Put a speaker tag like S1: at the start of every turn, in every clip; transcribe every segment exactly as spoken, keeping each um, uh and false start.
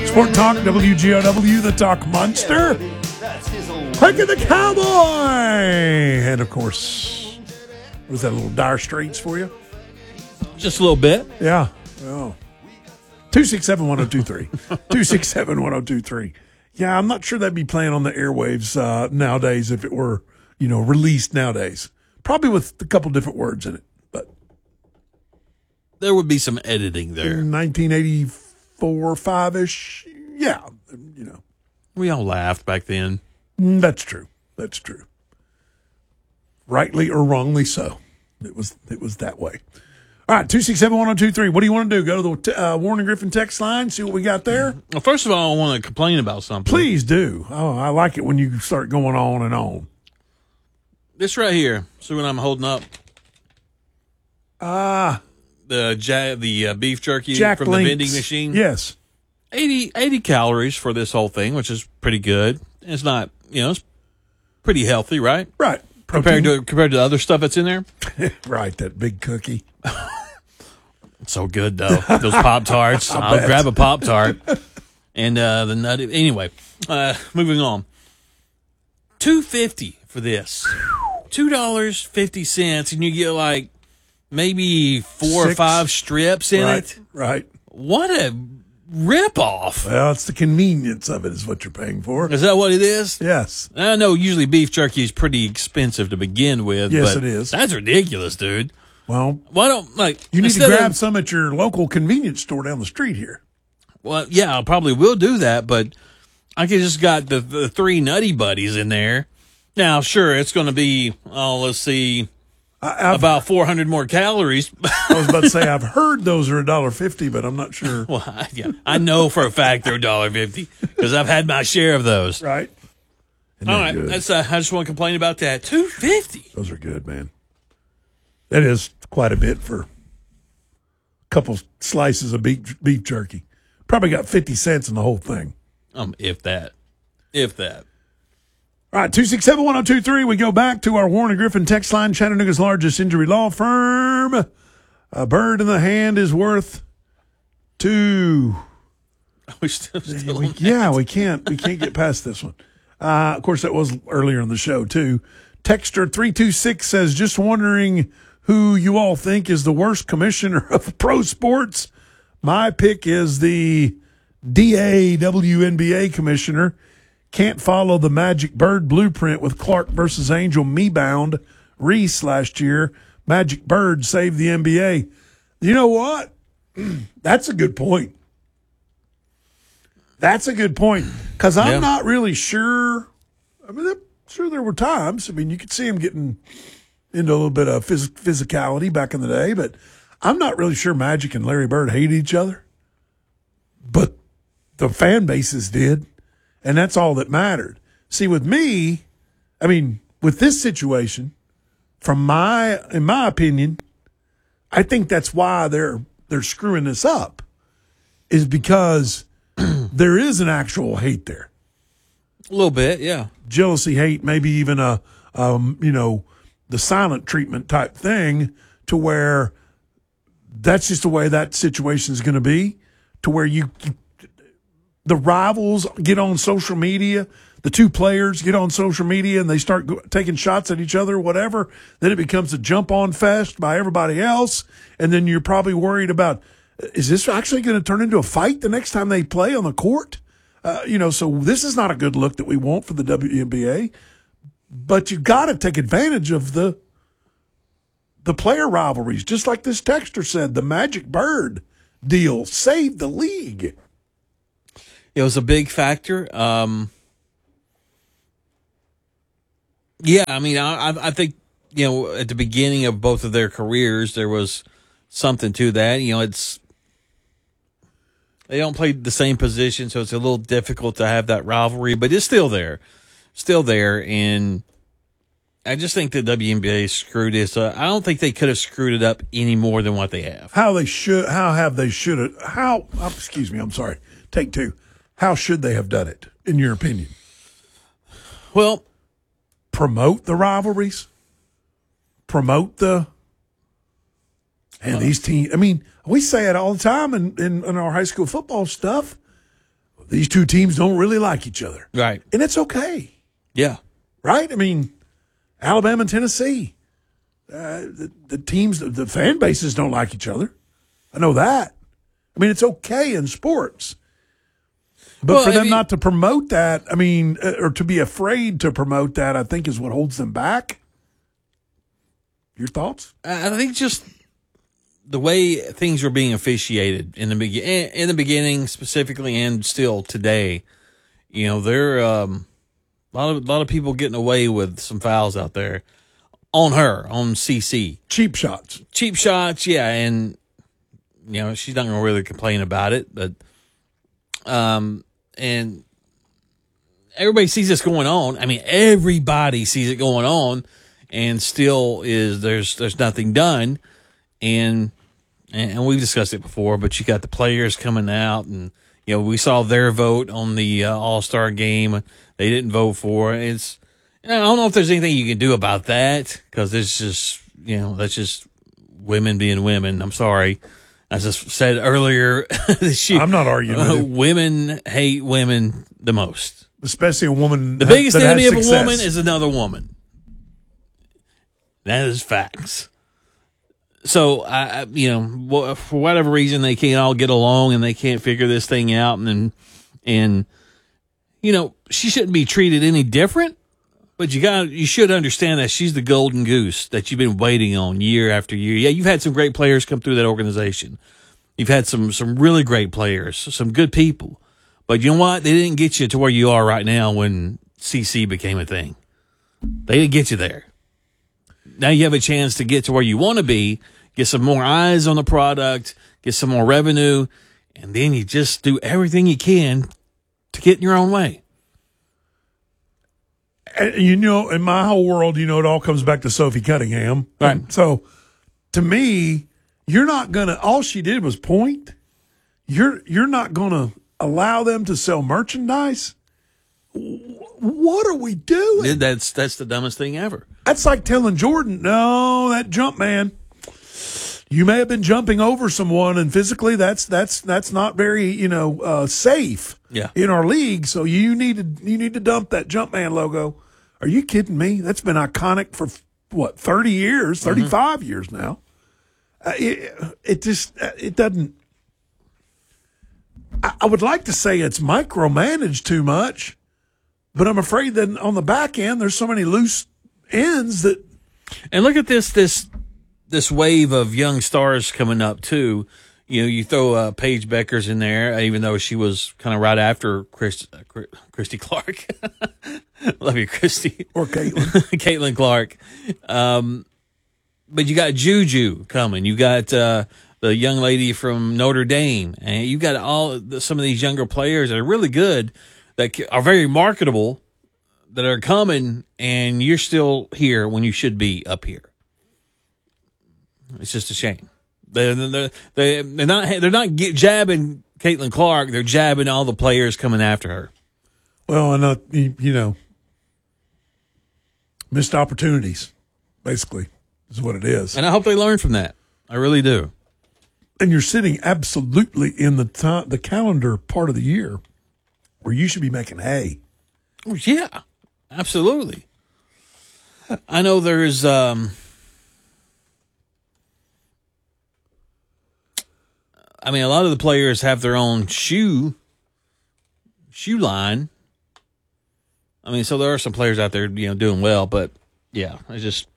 S1: Sport Talk, W G O W, the Talk Monster. Cranking the Cowboy. And, of course, was that a little Dire Straits for you?
S2: Just a little bit.
S1: Yeah. Oh. two six seven, one oh two three. two six seven, one oh two three. Yeah, I'm not sure that'd be playing on the airwaves uh, nowadays if it were, you know, released nowadays. Probably with a couple different words in it, but
S2: there would be some editing there.
S1: nineteen eighty-four, five-ish, yeah, you know.
S2: We all laughed back then.
S1: That's true. That's true. Rightly or wrongly so. It was it was that way. All right, two six seven, one oh two three. What do you want to do? Go to the uh, Warren and Griffin text line, see what we got there?
S2: Well, first of all, I want to complain about something.
S1: Please do. Oh, I like it when you start going on and on.
S2: This right here. See what I'm holding up?
S1: Ah.
S2: Uh, the ja- the uh, beef jerky
S1: Jack
S2: from
S1: Link's.
S2: the vending machine.
S1: Yes.
S2: eighty, eighty calories for this whole thing, which is pretty good. It's not, you know, it's pretty healthy, right?
S1: Right.
S2: Compared to compared to the other stuff that's in there.
S1: Right, that big cookie.
S2: It's so good though. Those Pop Tarts. I'll
S1: bet.
S2: grab a Pop Tart and uh, the nutty. Anyway, uh, moving on. Two fifty for this. Two dollars fifty cents, and you get like maybe four
S1: Six.
S2: or five strips in
S1: Right.
S2: it.
S1: Right.
S2: What a rip-off.
S1: Well, it's the convenience of it is what you're paying for.
S2: Is that what it is?
S1: Yes.
S2: I know usually beef jerky is pretty expensive to begin with.
S1: Yes,
S2: but
S1: it is.
S2: That's ridiculous, dude.
S1: Well,
S2: Why don't, like,
S1: you need to
S2: instead
S1: grab
S2: of-
S1: some at your local convenience store down the street here.
S2: Well, yeah, I probably will do that, but I could just got the, the three Nutty Buddies in there. Now, sure, it's going to be, oh, let's see,
S1: I, I've,
S2: about four hundred more calories.
S1: I was about to say, I've heard those are one dollar fifty, but I'm not sure.
S2: Well, I, yeah, I know for a fact they're one dollar fifty because I've had my share of those.
S1: Right. Isn't
S2: All
S1: that
S2: right,
S1: good?
S2: that's, uh, I just want to complain about that. two fifty.
S1: Those are good, man. That is quite a bit for a couple slices of beef, beef jerky. Probably got fifty cents in the whole thing.
S2: Um, if that, if that.
S1: All right, two six seven, one oh two three. We go back to our Warren and Griffin text line, Chattanooga's largest injury law firm. A bird in the hand is worth two.
S2: We still, still
S1: We,
S2: on that?
S1: yeah, we can't we can't get past this one. Uh, of course, that was earlier in the show, too. Texter three two six says, just wondering who you all think is the worst commissioner of pro sports. My pick is the D A W N B A commissioner. Can't follow the Magic Bird blueprint with Clark versus Angel me-bound Reese last year. Magic Bird saved the N B A. You know what? That's a good point. That's a good point. Because I'm
S2: Yeah.
S1: not really sure. I mean, I'm sure there were times. I mean, you could see him getting into a little bit of phys- physicality back in the day, but I'm not really sure Magic and Larry Bird hate each other. But the fan bases did, and that's all that mattered. See, with me, I mean, with this situation, from my, in my opinion, I think that's why they're they're screwing this up, is because there is an actual hate there.
S2: A little bit, yeah.
S1: Jealousy, hate, maybe even a, um, you know, the silent treatment type thing, to where that's just the way that situation is going to be, to where you, you, the rivals get on social media, the two players get on social media and they start go, taking shots at each other, whatever. Then it becomes a jump on fest by everybody else. And then you're probably worried about, is this actually going to turn into a fight the next time they play on the court? Uh, you know, so this is not a good look that we want for the W N B A. But you've got to take advantage of the the player rivalries, just like this texter said. The Magic Bird deal saved the league.
S2: It was a big factor. Um, yeah, I mean, I, I think, you know, at the beginning of both of their careers, there was something to that. You know, it's they don't play the same position, so it's a little difficult to have that rivalry, but it's still there. Still there, and I just think the W N B A screwed this up. I don't think they could have screwed it up any more than what they have.
S1: How they should, how have they should have, how, oh, excuse me, I'm sorry, take two. How should they have done it, in your opinion?
S2: Well,
S1: promote the rivalries, promote the, and uh, these teams, I mean, we say it all the time in, in, in our high school football stuff. these two teams don't really like each other.
S2: Right.
S1: And it's okay.
S2: Yeah.
S1: Right? I mean, Alabama and Tennessee, uh, the, the teams, the fan bases don't like each other. I know that. I mean, it's okay in sports. But
S2: well,
S1: for them
S2: I mean,
S1: not to promote that, I mean, uh, or to be afraid to promote that, I think is what holds them back. Your thoughts?
S2: I think just the way things were being officiated in the be- in the beginning, specifically, and still today, you know, there um, a lot of a lot of people getting away with some fouls out there on her, on C C.
S1: Cheap shots,
S2: cheap shots, yeah, and you know she's not going to really complain about it, but um, and everybody sees this going on. I mean, everybody sees it going on. And still is there's there's nothing done, and and we've discussed it before. But you got the players coming out, and you know we saw their vote on the uh, All Star game. They didn't vote for it. It's I don't know if there's anything you can do about that because it's just you know that's just women being women. I'm sorry, as I said earlier this year.
S1: I'm not arguing.
S2: Uh,
S1: with you.
S2: Women hate women the most,
S1: especially a woman.
S2: The
S1: that,
S2: biggest
S1: that
S2: enemy
S1: has
S2: of a
S1: success.
S2: woman is another woman. That is facts. So, I, you know, for whatever reason, they can't all get along and they can't figure this thing out. And, and, and you know, she shouldn't be treated any different, but you got, you should understand that she's the golden goose that you've been waiting on year after year. Yeah, you've had some great players come through that organization. You've had some, some really great players, some good people. But you know what? They didn't get you to where you are right now when C C became a thing. They didn't get you there. Now you have a chance to get to where you want to be, get some more eyes on the product, get some more revenue, and then you just do everything you can to get in your own way.
S1: And, you know, in my whole world, you know, it all comes back to Sophie Cunningham.
S2: Right.
S1: And so, to me, you're not going to – all she did was point. You're, you're not going to allow them to sell merchandise? What are we doing?
S2: That's that's the dumbest thing ever.
S1: That's like telling Jordan, no, that jump, man. You may have been jumping over someone, and physically, that's that's that's not very you know uh, safe.
S2: Yeah.
S1: In our league, so you need to you need to dump that Jumpman logo. Are you kidding me? That's been iconic for what thirty years, thirty five mm-hmm. years now. Uh, it, it just it doesn't. I, I would like to say it's micromanaged too much. But I'm afraid that on the back end, there's so many loose ends that.
S2: And look at this this this wave of young stars coming up too. You know, you throw uh, Paige Beckers in there, even though she was kind of right after Chris, uh, Christy Clark. Love you, Christy.
S1: Or Caitlin.
S2: Caitlin Clark. Um, but you got Juju coming. You got uh, the young lady from Notre Dame, and you got all some of these younger players that are really good. That are very marketable, that are coming, and you're still here when you should be up here. It's just a shame. They're they're they're, they're not they're not get, jabbing Caitlin Clark. They're jabbing all the players coming after her.
S1: Well, and uh, you, you know, missed opportunities, basically, is what it is.
S2: And I hope they learn from that. I really do.
S1: And you're sitting absolutely in the time, the calendar part of the year where you should be making hay.
S2: Oh, yeah, absolutely. I know there's um, I mean, a lot of the players have their own shoe shoe line. I mean, so there are some players out there, you know, doing well, but yeah, it's just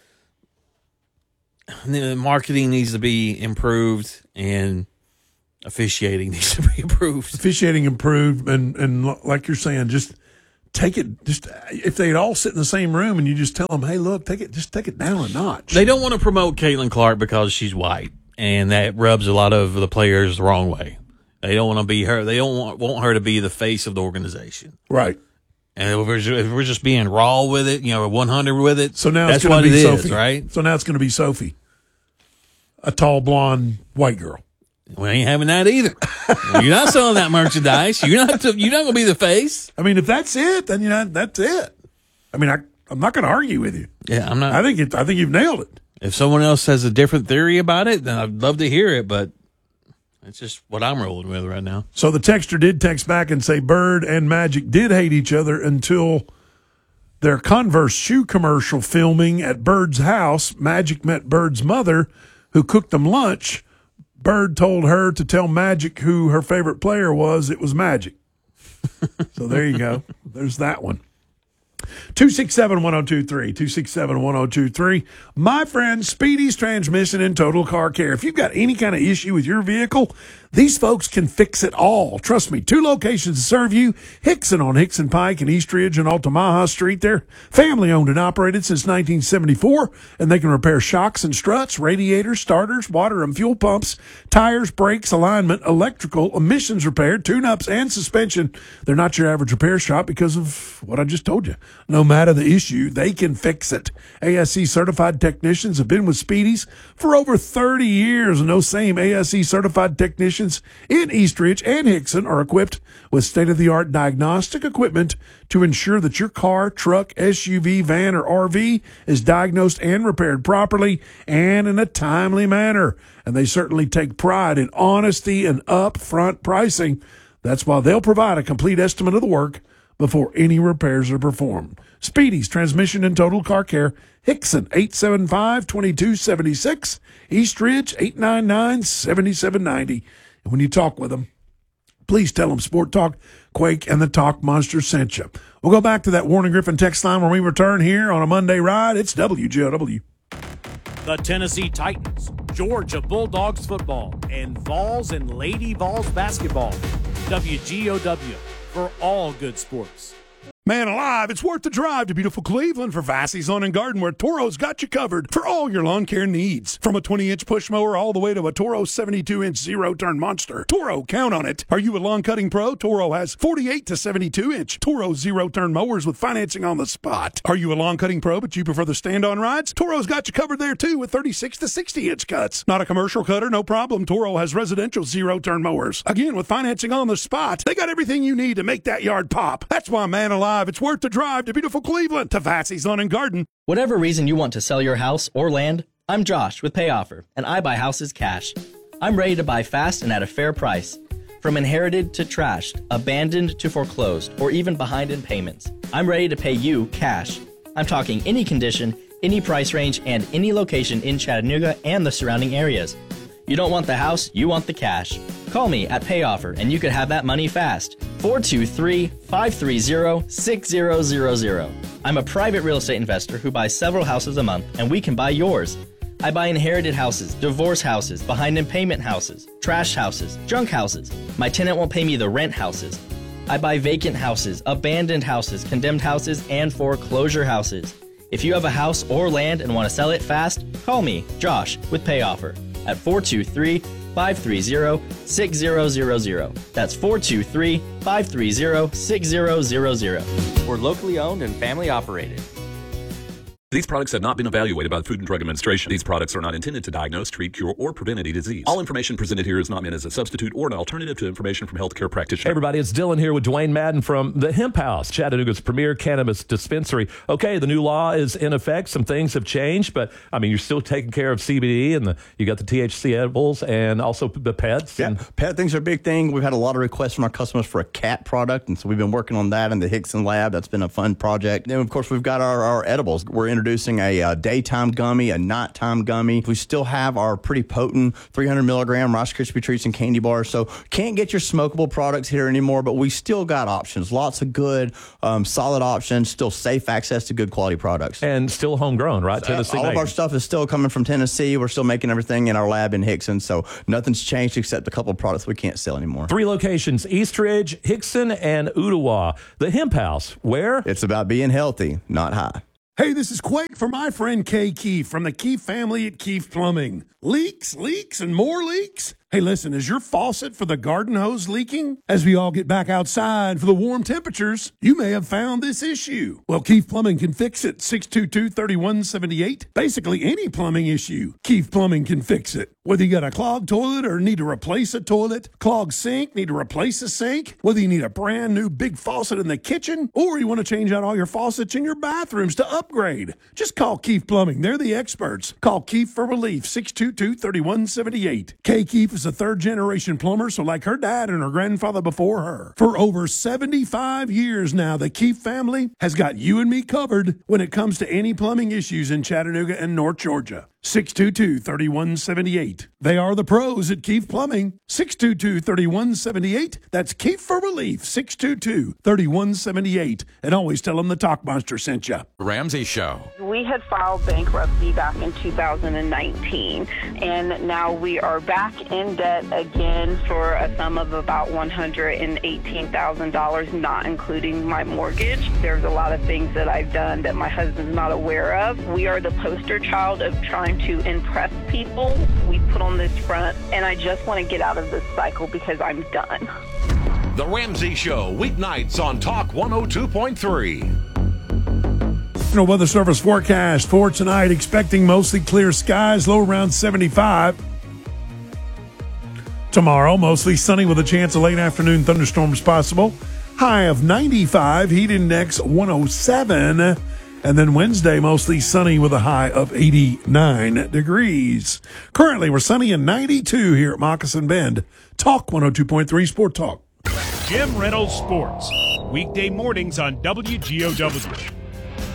S2: the marketing needs to be improved and officiating needs to be improved.
S1: Officiating improved, and, and like you're saying, just take it. Just if they'd all sit in the same room and you just tell them, "Hey, look, take it. Just take it down a notch."
S2: They don't want to promote Caitlin Clark because she's white, and that rubs a lot of the players the wrong way. They don't want to be her. They don't want, want her to be the face of the organization,
S1: right?
S2: And if we're, just, if we're just being raw with it, you know, one hundred with it.
S1: So now
S2: that's
S1: it's going
S2: what
S1: to be
S2: it
S1: Sophie,
S2: is, right?
S1: So now it's going to be Sophie, a tall blonde white girl.
S2: We ain't having that either. You're not selling that merchandise. You're not. You're not going to be the face.
S1: I mean, if that's it, then you know that's it. I mean, I, I'm not going to argue with you.
S2: Yeah, I'm not.
S1: I think it. I think you've nailed it.
S2: If someone else has a different theory about it, then I'd love to hear it. But It's just what I'm rolling with right now.
S1: So the texter did text back and say Bird and Magic did hate each other until their Converse shoe commercial filming at Bird's house. Magic met Bird's mother, who cooked them lunch. Bird told her to tell Magic who her favorite player was. It was Magic. So there you go. There's that one. two six seven, one oh two three, two six seven, one oh two three. My friend, Speedy's Transmission and Total Car Care. If you've got any kind of issue with your vehicle, these folks can fix it all. Trust me, two locations to serve you. Hickson on Hickson Pike and Eastridge and Altamaha Street. They're family-owned and operated since nineteen seventy-four, and they can repair shocks and struts, radiators, starters, water and fuel pumps, tires, brakes, alignment, electrical, emissions repair, tune-ups, and suspension. They're not your average repair shop because of what I just told you. No matter the issue, they can fix it. A S C-certified technicians have been with Speedy's for over thirty years, and those same A S C-certified technicians in Eastridge and Hickson are equipped with state-of-the-art diagnostic equipment to ensure that your car, truck, S U V, van, or R V is diagnosed and repaired properly and in a timely manner. And they certainly take pride in honesty and upfront pricing. That's why they'll provide a complete estimate of the work before any repairs are performed. Speedy's Transmission and Total Car Care, Hickson, eight seven five, two two seven six, Eastridge, eight nine nine, seven seven nine zero. And when you talk with them, please tell them Sport Talk, Quake, and the Talk Monster sent you. We'll go back to that Warren Griffin text line when we return here on a Monday ride. It's W G O W.
S3: The Tennessee Titans, Georgia Bulldogs football, and Vols and Lady Vols basketball. W G O W for all good sports.
S1: Man alive, it's worth the drive to beautiful Cleveland for Vassey's Lawn and Garden, where Toro's got you covered for all your lawn care needs. From a twenty-inch push mower all the way to a Toro seventy-two inch zero-turn monster. Toro, count on it. Are you a lawn cutting pro? Toro has forty-eight to seventy-two inch Toro zero-turn mowers with financing on the spot. Are you a lawn cutting pro but you prefer the stand-on rides? Toro's got you covered there too with thirty-six to sixty inch cuts. Not a commercial cutter? No problem. Toro has residential zero-turn mowers. Again, with financing on the spot. They got everything you need to make that yard pop. That's why, man alive, it's worth the drive to beautiful Cleveland to Vassey's Lawn and Garden.
S4: Whatever reason you want to sell your house or land, I'm Josh with PayOffer, and I buy houses cash. I'm ready to buy fast and at a fair price. From inherited to trashed, abandoned to foreclosed, or even behind in payments, I'm ready to pay you cash. I'm talking any condition, any price range, and any location in Chattanooga and the surrounding areas. You don't want the house, you want the cash. Call me at PayOffer and you could have that money fast. four two three, five three zero, six zero zero zero. I'm a private real estate investor who buys several houses a month, and we can buy yours. I buy inherited houses, divorce houses, behind in payment houses, trash houses, junk houses. My tenant won't pay me the rent houses. I buy vacant houses, abandoned houses, condemned houses, and foreclosure houses. If you have a house or land and want to sell it fast, call me, Josh, with PayOffer at four two three, five three zero, six zero zero zero. That's four two three, five three zero, six zero zero zero.
S5: We're locally owned and family operated.
S6: These products have not been evaluated by the Food and Drug Administration. These products are not intended to diagnose, treat, cure, or prevent any disease. All information presented here is not meant as a substitute or an alternative to information from healthcare practitioners.
S7: Hey everybody, it's Dylan here with Dwayne Madden from the Hemp House, Chattanooga's premier cannabis dispensary. Okay, the new law is in effect. Some things have changed, but I mean, you're still taking care of C B D, and the, you got the T H C edibles and also the pets.
S8: Yeah,
S7: and
S8: pet things are a big thing. We've had a lot of requests from our customers for a cat product, and so we've been working on that in the Hickson lab. That's been a fun project. Then, of course, we've got our, our edibles. We're introducing a uh, daytime gummy, a nighttime gummy. We still have our pretty potent three hundred milligram Rice Krispie treats and candy bars. So can't get your smokable products here anymore, but we still got options. Lots of good, um, solid options. Still safe access to good quality products.
S7: and still homegrown, right?
S8: Uh,
S7: Tennessee
S8: all of
S7: made.
S8: our stuff is still coming from Tennessee. We're still making everything in our lab in Hickson, so nothing's changed except a couple of products we can't sell anymore.
S7: Three locations: Eastridge, Hickson, and Ottawa. The Hemp House, where?
S8: It's about being healthy, not high.
S1: Hey, this is Quake for my friend Kay Keefe from the Keefe family at Keefe Plumbing. Leaks, leaks, and more leaks? Hey, listen, is your faucet for the garden hose leaking? As we all get back outside for the warm temperatures, you may have found this issue. Well, Keefe Plumbing can fix it. six two two, three one seven eight. Basically, any plumbing issue, Keefe Plumbing can fix it. Whether you got a clogged toilet or need to replace a toilet, clogged sink, need to replace a sink, whether you need a brand new big faucet in the kitchen, or you want to change out all your faucets in your bathrooms to upgrade, just call Keefe Plumbing. They're the experts. Call Keefe for relief, six two two, three one seven eight. K Keefe is is a third-generation plumber, so like her dad and her grandfather before her. For over seventy-five years now, the Keefe family has got you and me covered when it comes to any plumbing issues in Chattanooga and North Georgia. six two two, three one seven eight. They are the pros at Keefe Plumbing. six two two, three one seven eight. That's Keefe for Relief. six two two, three one seven eight. And always tell them the Talk Monster sent you.
S9: Ramsey Show.
S10: We had filed bankruptcy back in two thousand nineteen, and now we are back in debt again for a sum of about one hundred eighteen thousand dollars, not including my mortgage. There's a lot of things that I've done that my husband's not aware of. We are the poster child of trying to impress people. We put on this front, and I just want to get out of this cycle because I'm done.
S9: The Ramsey Show, weeknights on Talk one oh two point three.
S1: National Weather Service forecast for tonight, expecting mostly clear skies, low around seventy-five. Tomorrow, mostly sunny with a chance of late afternoon thunderstorms possible. High of ninety-five, heat index one oh seven. And then Wednesday, mostly sunny with a high of eighty-nine degrees. Currently, we're sunny and ninety-two here at Moccasin Bend. Talk one oh two point three Sport Talk.
S11: Jim Reynolds Sports, weekday mornings on W G O W.